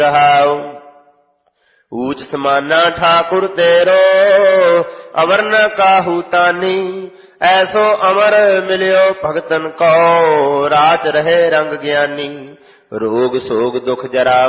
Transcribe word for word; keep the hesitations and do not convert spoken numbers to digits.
रहाओ। ऊच समाना ठाकुर तेरो अवर न काहू तानी, ऐसो अमर मिलियो भगतन को राच रहे रंग ज्ञानी। रोग सोग दुख जरा